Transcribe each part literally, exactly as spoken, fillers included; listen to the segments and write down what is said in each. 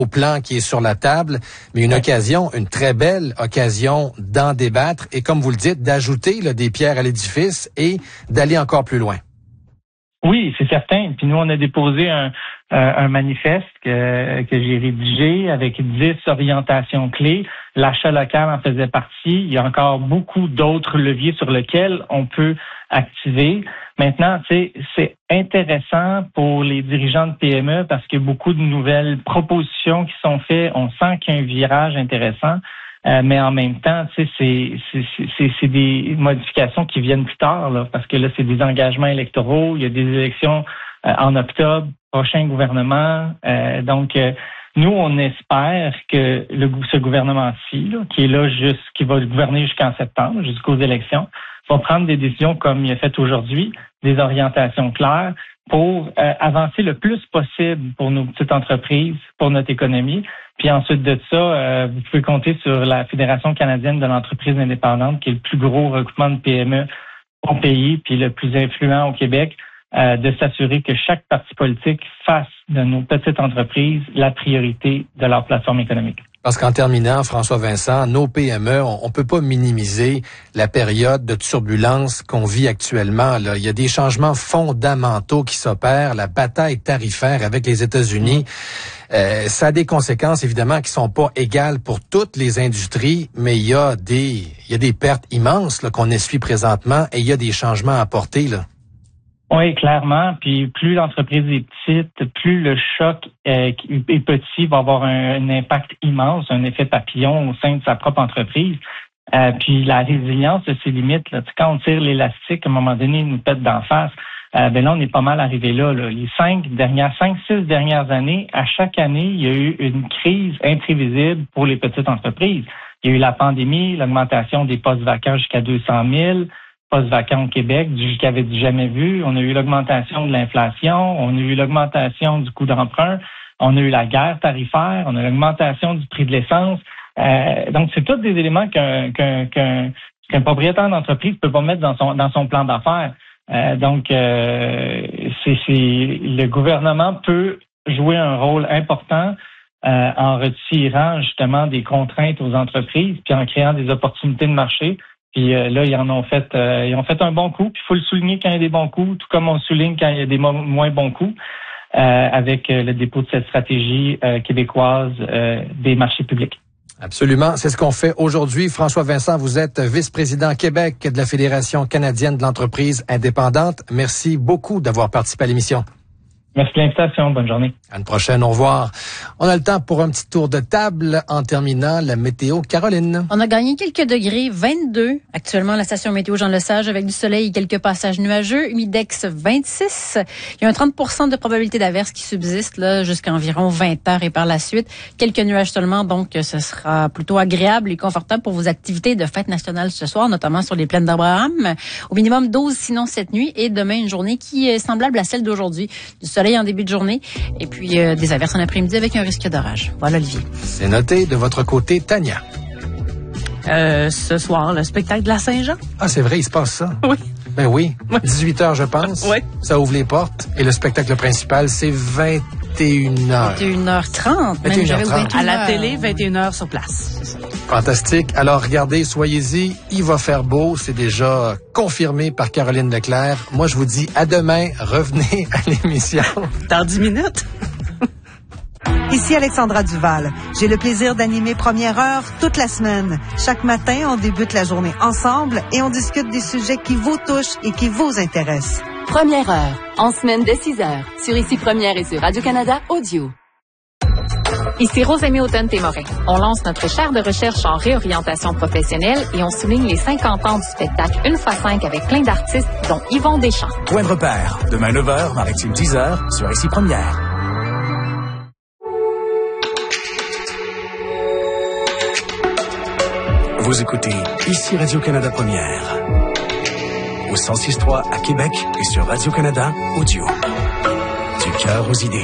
au plan qui est sur la table, mais une occasion, une très belle occasion d'en débattre et, comme vous le dites, d'ajouter là, des pierres à l'édifice et d'aller encore plus loin. Oui, c'est certain. Puis nous, on a déposé un, euh, un manifeste que, que j'ai rédigé avec dix orientations clés. L'achat local en faisait partie. Il y a encore beaucoup d'autres leviers sur lesquels on peut activer. Maintenant, tu sais, c'est intéressant pour les dirigeants de P M E parce qu'il y a beaucoup de nouvelles propositions qui sont faites. On sent qu'il y a un virage intéressant. Euh, mais en même temps, tu sais, c'est, c'est, c'est, c'est des modifications qui viennent plus tard, là, parce que là, c'est des engagements électoraux. Il y a des élections euh, en octobre, prochain gouvernement. Euh, donc, euh, nous, on espère que le, ce gouvernement-ci, là, qui est là juste, qui va gouverner jusqu'en septembre, jusqu'aux élections, va prendre des décisions comme il a fait aujourd'hui, des orientations claires pour euh, avancer le plus possible pour nos petites entreprises, pour notre économie. Puis ensuite de ça, euh, vous pouvez compter sur la Fédération canadienne de l'entreprise indépendante, qui est le plus gros regroupement de P M E au pays, puis le plus influent au Québec, euh, de s'assurer que chaque parti politique fasse de nos petites entreprises la priorité de leur plateforme économique. Parce qu'en terminant, François Vincent, nos P M E, on, on peut pas minimiser la période de turbulence qu'on vit actuellement. Là. Il y a des changements fondamentaux qui s'opèrent, la bataille tarifaire avec les États-Unis. Euh, ça a des conséquences, évidemment, qui sont pas égales pour toutes les industries, mais il y a des, il y a des pertes immenses là, qu'on essuie présentement et il y a des changements à apporter, là. Oui, clairement. Puis plus l'entreprise est petite, plus le choc est, est petit, va avoir un, un impact immense, un effet papillon au sein de sa propre entreprise. Euh, puis la résilience de ses limites, là, quand on tire l'élastique, à un moment donné, il nous pète d'en face. Euh, ben là, on est pas mal arrivé là, là. Les cinq dernières, cinq, six dernières années, à chaque année, il y a eu une crise imprévisible pour les petites entreprises. Il y a eu la pandémie, l'augmentation des postes vacants jusqu'à deux cent mille, postes vacants au Québec, du qu'il avait jamais vu. On a eu l'augmentation de l'inflation, on a eu l'augmentation du coût d'emprunt, on a eu la guerre tarifaire, on a eu l'augmentation du prix de l'essence. Euh, donc, c'est tous des éléments qu'un, qu'un, qu'un, qu'un propriétaire d'entreprise peut pas mettre dans son, dans son plan d'affaires. Euh, donc, euh, c'est, c'est, le gouvernement peut jouer un rôle important euh, en retirant justement des contraintes aux entreprises, puis en créant des opportunités de marché. Puis euh, là, ils en ont fait, euh, ils ont fait un bon coup. Puis il faut le souligner quand il y a des bons coups, tout comme on souligne quand il y a des mo- moins bons coups, euh, avec euh, le dépôt de cette stratégie euh, québécoise euh, des marchés publics. Absolument, c'est ce qu'on fait aujourd'hui. François Vincent, vous êtes vice-président Québec de la Fédération canadienne de l'entreprise indépendante. Merci beaucoup d'avoir participé à l'émission. Merci de l'invitation. Bonne journée. À une prochaine. Au revoir. On a le temps pour un petit tour de table en terminant la météo. Caroline. On a gagné quelques degrés, vingt-deux actuellement à la station météo Jean-Lesage avec du soleil et quelques passages nuageux. Humidex vingt-six. Il y a un trente pour cent de probabilité d'averse qui subsiste là jusqu'à environ vingt heures et par la suite. Quelques nuages seulement, donc ce sera plutôt agréable et confortable pour vos activités de fête nationale ce soir, notamment sur les plaines d'Abraham. Au minimum douze, sinon cette nuit. Et demain, une journée qui est semblable à celle d'aujourd'hui. Du soleil en début de journée et puis euh, des averses en après-midi avec un risque d'orage. Voilà, Olivier. C'est noté. De votre côté, Tania. Euh, ce soir, le spectacle de la Saint-Jean. Ah, c'est vrai, il se passe ça? Oui. Ben oui. Oui. dix-huit heures, je pense. Oui. Ça ouvre les portes. Et le spectacle principal, c'est vingt et une heures. vingt et une heures trente. vingt et une heures trente. À la télé, vingt et une heures sur place. C'est ça. Fantastique. Alors, regardez, soyez-y. Il va faire beau. C'est déjà confirmé par Caroline Leclerc. Moi, je vous dis à demain. Revenez à l'émission. Dans dix minutes. Ici Alexandra Duval. J'ai le plaisir d'animer Première Heure toute la semaine. Chaque matin, on débute la journée ensemble et on discute des sujets qui vous touchent et qui vous intéressent. Première Heure, en semaine dès six heures, sur Ici Première et sur Radio-Canada Audio. Ici Rosemée Automne-Témorin. On lance notre chaire de recherche en réorientation professionnelle et on souligne les cinquante ans du spectacle Une fois cinq avec plein d'artistes, dont Yvon Deschamps. Point de repère, demain neuf heures, Maritime dix heures, sur Ici Première. Vous écoutez Ici Radio-Canada Première. Au cent six point trois à Québec et sur Radio-Canada Audio. Du cœur aux idées.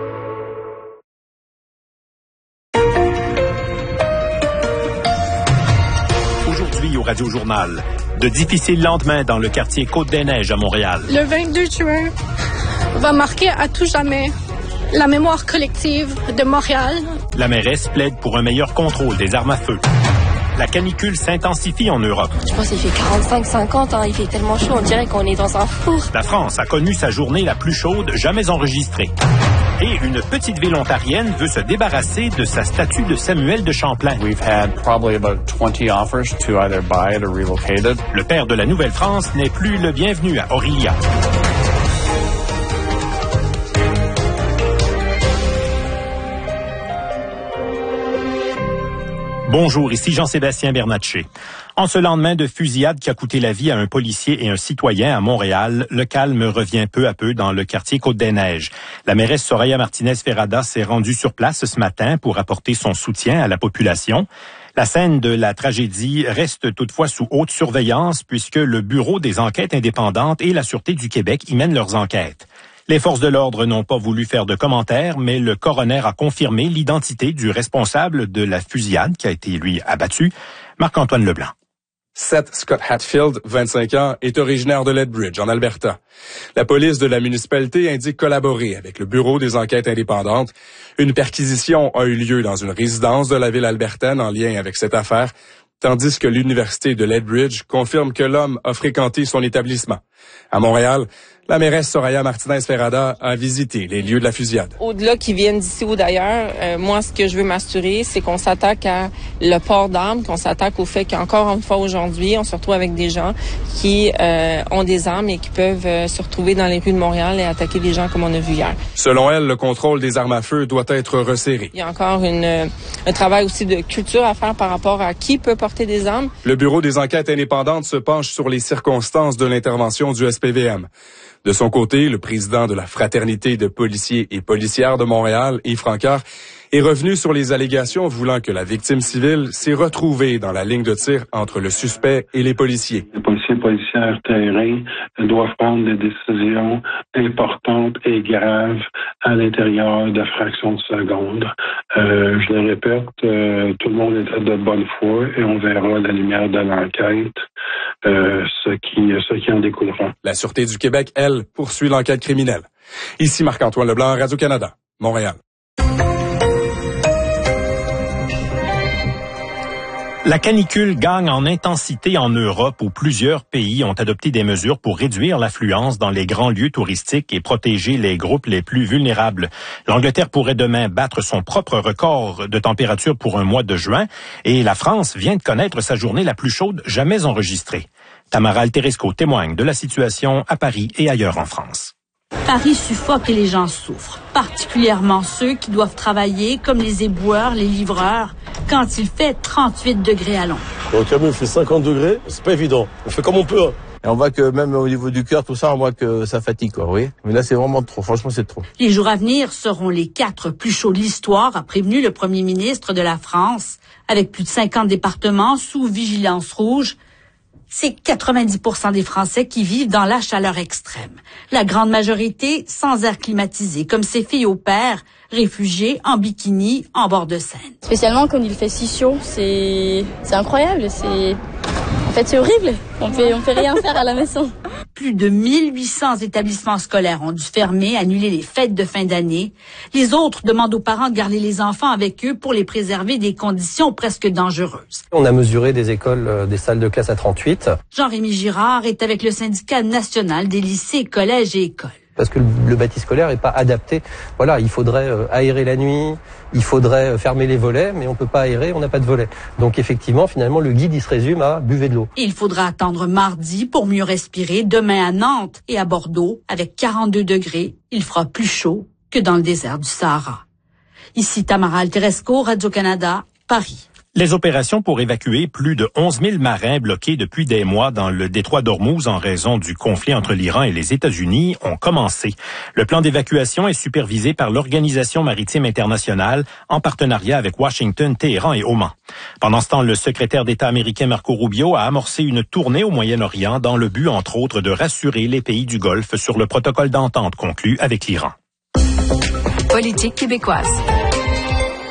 Aujourd'hui au Radio-Journal, de difficiles lendemains dans le quartier Côte-des-Neiges à Montréal. Le vingt-deux juin va marquer à tout jamais la mémoire collective de Montréal. La mairesse plaide pour un meilleur contrôle des armes à feu. La canicule s'intensifie en Europe. Je pense qu'il fait quarante-cinq cinquante, hein. Il fait tellement chaud, on dirait qu'on est dans un four. La France a connu sa journée la plus chaude jamais enregistrée. Et une petite ville ontarienne veut se débarrasser de sa statue de Samuel de Champlain. We've had probably about twenty offers to either buy it or relocate it. Le père de la Nouvelle-France n'est plus le bienvenu à Orillia. Bonjour, ici Jean-Sébastien Bernatchez. En ce lendemain de fusillade qui a coûté la vie à un policier et un citoyen à Montréal, le calme revient peu à peu dans le quartier Côte-des-Neiges. La mairesse Soraya Martinez-Ferrada s'est rendue sur place ce matin pour apporter son soutien à la population. La scène de la tragédie reste toutefois sous haute surveillance puisque le Bureau des enquêtes indépendantes et la Sûreté du Québec y mènent leurs enquêtes. Les forces de l'ordre n'ont pas voulu faire de commentaires, mais le coroner a confirmé l'identité du responsable de la fusillade qui a été, lui, abattu, Marc-Antoine Leblanc. Seth Scott Hatfield, vingt-cinq ans, est originaire de Lethbridge, en Alberta. La police de la municipalité indique collaborer avec le Bureau des enquêtes indépendantes. Une perquisition a eu lieu dans une résidence de la ville albertaine en lien avec cette affaire, tandis que l'Université de Lethbridge confirme que l'homme a fréquenté son établissement. À Montréal, la mairesse Soraya Martinez-Ferrada a visité les lieux de la fusillade. Au-delà qu'ils viennent d'ici ou d'ailleurs, euh, moi, ce que je veux m'assurer, c'est qu'on s'attaque à le port d'armes, qu'on s'attaque au fait qu'encore une fois aujourd'hui, on se retrouve avec des gens qui euh, ont des armes et qui peuvent euh, se retrouver dans les rues de Montréal et attaquer des gens comme on a vu hier. Selon elle, le contrôle des armes à feu doit être resserré. Il y a encore une, euh, un travail aussi de culture à faire par rapport à qui peut porter des armes. Le Bureau des enquêtes indépendantes se penche sur les circonstances de l'intervention du S P V M. De son côté, le président de la Fraternité de policiers et policières de Montréal, Yves Francard, est revenu sur les allégations voulant que la victime civile s'est retrouvée dans la ligne de tir entre le suspect et les policiers. Les policiers et policières terrain doivent prendre des décisions importantes et graves à l'intérieur de fractions de secondes. Euh, je le répète, euh, tout le monde était de bonne foi et on verra à la lumière de l'enquête euh, ce qui, ce qui en découlera. La Sûreté du Québec, elle, poursuit l'enquête criminelle. Ici Marc-Antoine Leblanc, Radio-Canada, Montréal. La canicule gagne en intensité en Europe où plusieurs pays ont adopté des mesures pour réduire l'affluence dans les grands lieux touristiques et protéger les groupes les plus vulnérables. L'Angleterre pourrait demain battre son propre record de température pour un mois de juin et la France vient de connaître sa journée la plus chaude jamais enregistrée. Tamara Alteresco témoigne de la situation à Paris et ailleurs en France. Paris suffoque et les gens souffrent, particulièrement ceux qui doivent travailler comme les éboueurs, les livreurs, quand il fait trente-huit degrés à l'ombre. Au camion, il fait cinquante degrés, c'est pas évident. On fait comme on peut. Hein. Et on voit que même au niveau du cœur, tout ça, on voit que ça fatigue, quoi, oui. Mais là, c'est vraiment trop. Franchement, c'est trop. Les jours à venir seront les quatre plus chauds de l'histoire, a prévenu le premier ministre de la France, avec plus de cinquante départements sous vigilance rouge. C'est quatre-vingt-dix pour cent des Français qui vivent dans la chaleur extrême. La grande majorité sans air climatisé, comme ces filles au père, réfugiées en bikini en bord de Seine. Spécialement quand il fait si chaud, c'est c'est incroyable, c'est en fait c'est horrible. On fait on fait rien faire à la maison. Plus de mille huit cents établissements scolaires ont dû fermer, annuler les fêtes de fin d'année. Les autres demandent aux parents de garder les enfants avec eux pour les préserver des conditions presque dangereuses. On a mesuré des écoles, euh, des salles de classe à trente-huit. Jean-Rémy Girard est avec le syndicat national des lycées, collèges et écoles. Parce que le, le bâti scolaire n'est pas adapté. Voilà, il faudrait euh, aérer la nuit, il faudrait euh, fermer les volets, mais on peut pas aérer, on n'a pas de volets. Donc effectivement, finalement, le guide, il se résume à buvez de l'eau. Il faudra attendre mardi pour mieux respirer. Demain à Nantes et à Bordeaux, avec quarante-deux degrés, il fera plus chaud que dans le désert du Sahara. Ici Tamara Alteresco, Radio-Canada, Paris. Les opérations pour évacuer plus de onze mille marins bloqués depuis des mois dans le détroit d'Ormuz en raison du conflit entre l'Iran et les États-Unis ont commencé. Le plan d'évacuation est supervisé par l'Organisation maritime internationale en partenariat avec Washington, Téhéran et Oman. Pendant ce temps, le secrétaire d'État américain Marco Rubio a amorcé une tournée au Moyen-Orient dans le but, entre autres, de rassurer les pays du Golfe sur le protocole d'entente conclu avec l'Iran. Politique québécoise.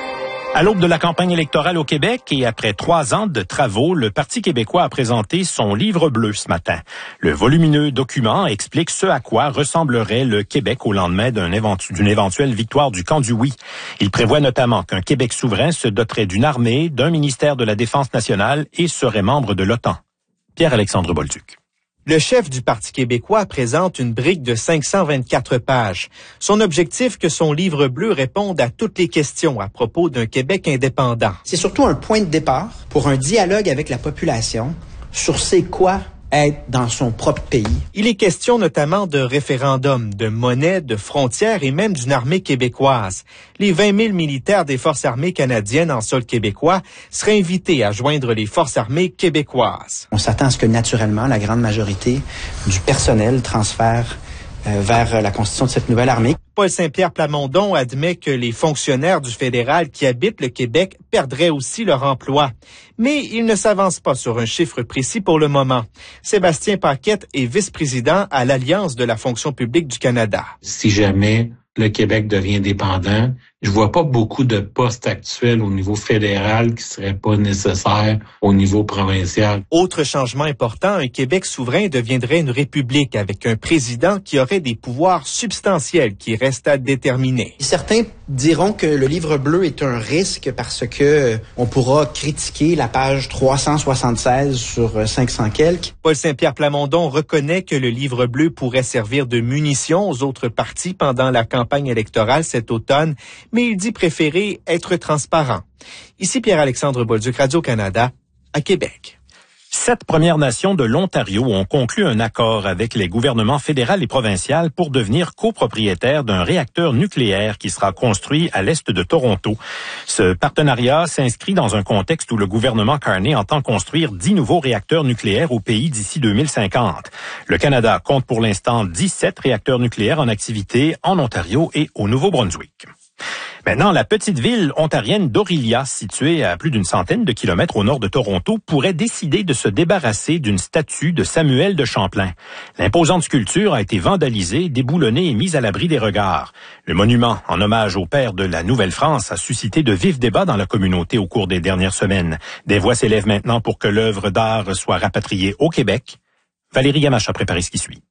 À l'aube de la campagne électorale au Québec et après trois ans de travaux, le Parti québécois a présenté son livre bleu ce matin. Le volumineux document explique ce à quoi ressemblerait le Québec au lendemain d'un éventu- d'une éventuelle victoire du camp du oui. Il prévoit notamment qu'un Québec souverain se doterait d'une armée, d'un ministère de la Défense nationale et serait membre de l'OTAN. Pierre-Alexandre Bolduc. Le chef du Parti québécois présente une brique de cinq cent vingt-quatre pages. Son objectif, que son livre bleu réponde à toutes les questions à propos d'un Québec indépendant. C'est surtout un point de départ pour un dialogue avec la population sur c'est quoi être dans son propre pays. Il est question notamment de référendum, de monnaie, de frontières et même d'une armée québécoise. Les vingt mille militaires des Forces armées canadiennes en sol québécois seraient invités à joindre les Forces armées québécoises. On s'attend à ce que naturellement la grande majorité du personnel transfère euh, vers la constitution de cette nouvelle armée. Paul Saint-Pierre Plamondon admet que les fonctionnaires du fédéral qui habitent le Québec perdraient aussi leur emploi. Mais il ne s'avance pas sur un chiffre précis pour le moment. Sébastien Paquette est vice-président à l'Alliance de la fonction publique du Canada. Si jamais le Québec devient dépendant, je vois pas beaucoup de postes actuels au niveau fédéral qui seraient pas nécessaires au niveau provincial. Autre changement important, un Québec souverain deviendrait une république avec un président qui aurait des pouvoirs substantiels qui restent à déterminer. Certains diront que le livre bleu est un risque parce que on pourra critiquer la page trois cent soixante-seize sur cinq cents quelques. Paul Saint-Pierre Plamondon reconnaît que le livre bleu pourrait servir de munition aux autres partis pendant la campagne électorale cet automne, mais il dit préférer être transparent. Ici Pierre-Alexandre Bolduc, Radio-Canada, à Québec. Sept Premières Nations de l'Ontario ont conclu un accord avec les gouvernements fédéral et provincial pour devenir copropriétaires d'un réacteur nucléaire qui sera construit à l'est de Toronto. Ce partenariat s'inscrit dans un contexte où le gouvernement Carney entend construire dix nouveaux réacteurs nucléaires au pays d'ici deux mille cinquante. Le Canada compte pour l'instant dix-sept réacteurs nucléaires en activité en Ontario et au Nouveau-Brunswick. Maintenant, la petite ville ontarienne d'Orillia, située à plus d'une centaine de kilomètres au nord de Toronto, pourrait décider de se débarrasser d'une statue de Samuel de Champlain. L'imposante sculpture a été vandalisée, déboulonnée et mise à l'abri des regards. Le monument, en hommage au père de la Nouvelle-France, a suscité de vifs débats dans la communauté au cours des dernières semaines. Des voix s'élèvent maintenant pour que l'œuvre d'art soit rapatriée au Québec. Valérie Gamache a préparé ce qui suit.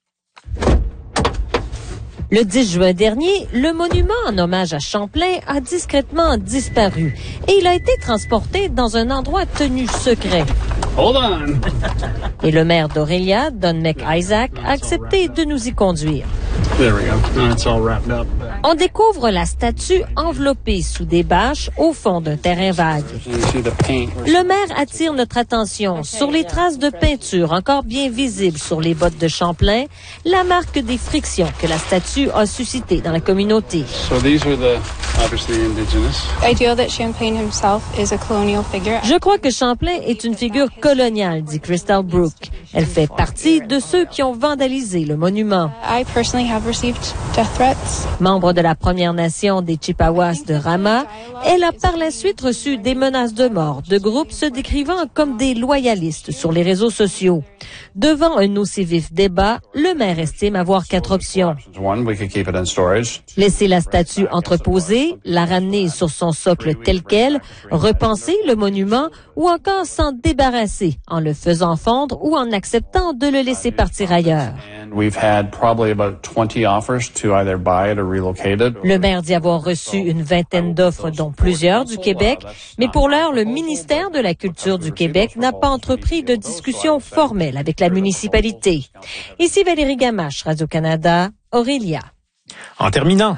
Le dix juin dernier, le monument en hommage à Champlain a discrètement disparu et il a été transporté dans un endroit tenu secret. Hold on. Et le maire d'Orillia, Don McIsaac, a accepté de nous y conduire. There we go. Now it's all wrapped up. On découvre la statue enveloppée sous des bâches au fond d'un terrain vague. Le maire attire notre attention sur les traces de peinture encore bien visibles sur les bottes de Champlain, la marque des frictions que la statue a suscitées dans la communauté. So these are the obviously indigenous. I feel that Champlain himself is a colonial figure. Je crois que Champlain est une figure coloniale, dit Crystal Brooke. Elle fait partie de ceux qui ont vandalisé le monument. I personally have received death threats. Membre de la Première Nation des Chippewas de Rama, elle a par la suite reçu des menaces de mort de groupes se décrivant comme des loyalistes sur les réseaux sociaux. Devant un aussi vif débat, le maire estime avoir quatre options. One, we could keep it in storage. Laisser la statue entreposée, la ramener sur son socle tel quel, repenser le monument ou encore s'en débarrasser en le faisant fondre ou en acceptant de le laisser partir ailleurs. And we've had probably about twenty offers to either buy it or relocate it. Le maire dit avoir reçu une vingtaine d'offres, dont plusieurs du Québec, mais pour l'heure, le ministère de la Culture du Québec n'a pas entrepris de discussion formelle avec la municipalité. Ici Valérie Gamache, Radio-Canada, Orillia. En terminant,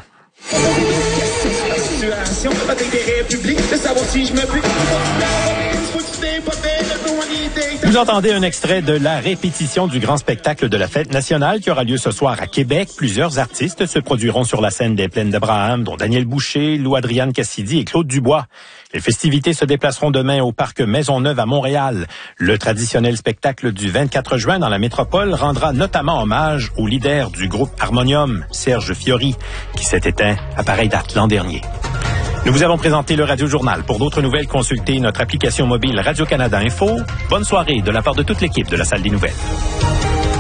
vous entendez un extrait de la répétition du grand spectacle de la Fête nationale qui aura lieu ce soir à Québec. Plusieurs artistes se produiront sur la scène des Plaines d'Abraham, dont Daniel Boucher, Lou-Adrienne Cassidy et Claude Dubois. Les festivités se déplaceront demain au parc Maisonneuve à Montréal. Le traditionnel spectacle du vingt-quatre juin dans la métropole rendra notamment hommage au leader du groupe Harmonium, Serge Fiori, qui s'est éteint à pareille date l'an dernier. Nous vous avons présenté le Radio Journal. Pour d'autres nouvelles, consultez notre application mobile Radio-Canada Info. Bonne soirée de la part de toute l'équipe de la Salle des Nouvelles.